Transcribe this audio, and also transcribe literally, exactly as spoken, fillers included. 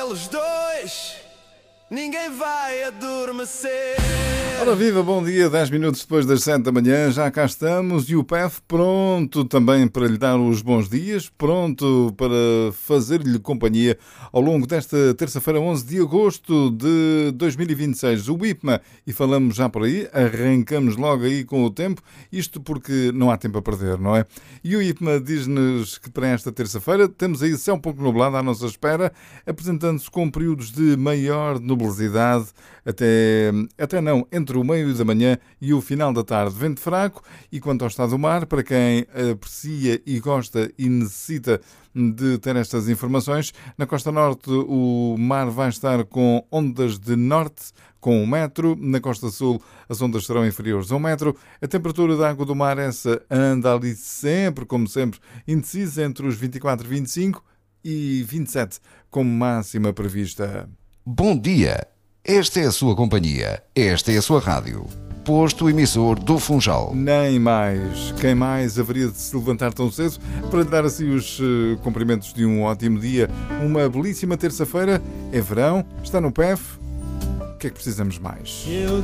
eles dois, ninguém vai adormecer. Ora viva, bom dia, dez minutos depois das sete da manhã, já cá estamos e o P E F pronto também para lhe dar os bons dias, pronto para fazer-lhe companhia ao longo desta terça-feira, onze de agosto de dois mil e vinte e seis. O I P M A, e falamos já por aí, arrancamos logo aí com o tempo, isto porque não há tempo a perder, não é? E o I P M A diz-nos que para esta terça-feira temos aí céu um pouco nublado à nossa espera, apresentando-se com períodos de maior nebulosidade, até, até não, entre o meio da manhã e o final da tarde. Vento fraco. E quanto ao estado do mar, para quem aprecia e gosta e necessita de ter estas informações, na costa norte o mar vai estar com ondas de norte com um metro, na costa sul as ondas serão inferiores a um metro. A temperatura da água do mar, essa anda ali sempre, como sempre, indecisa entre os vinte e quatro, vinte e cinco e vinte e sete como máxima prevista. Bom dia, esta é a sua companhia, esta é a sua rádio. Posto emissor do Funchal. Nem mais. Quem mais haveria de se levantar tão cedo para lhe dar assim os uh, cumprimentos de um ótimo dia. Uma belíssima terça-feira, é verão, está no P E F. O que é que precisamos mais?